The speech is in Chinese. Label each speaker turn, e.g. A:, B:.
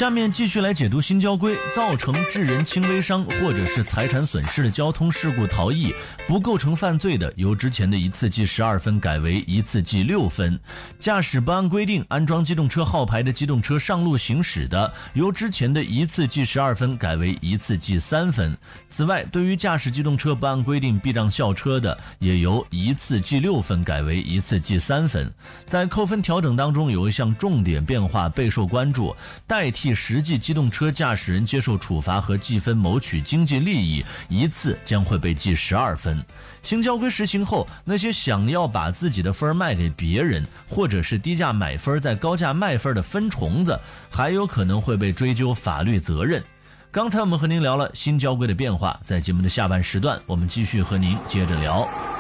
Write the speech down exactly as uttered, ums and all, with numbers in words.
A: 下面继续来解读新交规，造成致人轻微伤或者是财产损失的交通事故逃逸，不构成犯罪的，由之前的一次记十二分改为一次记六分；驾驶不按规定安装机动车号牌的机动车上路行驶的，由之前的一次记十二分改为一次记三分。此外，对于驾驶机动车不按规定避让校车的，也由一次记六分改为一次记三分。在扣分调整当中，有一项重点变化备受关注，代替实际机动车驾驶人接受处罚和记分谋取经济利益，一次将会被记十二分。新交规实行后，那些想要把自己的分卖给别人，或者是低价买分再高价卖分的分虫子，还有可能会被追究法律责任。刚才我们和您聊了新交规的变化，在节目的下半时段，我们继续和您接着聊。